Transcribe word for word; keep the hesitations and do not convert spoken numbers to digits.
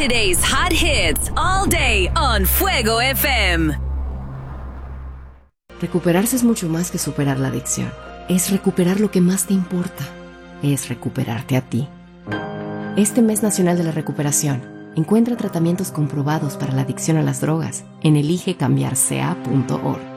Today's hot hits all day on Fuego F M. Recuperarse es mucho más que superar la adicción. Es recuperar lo que más te importa. Es recuperarte a ti. Este mes nacional de la recuperación, encuentra tratamientos comprobados para la adicción a las drogas en elige cambiar c a punto org.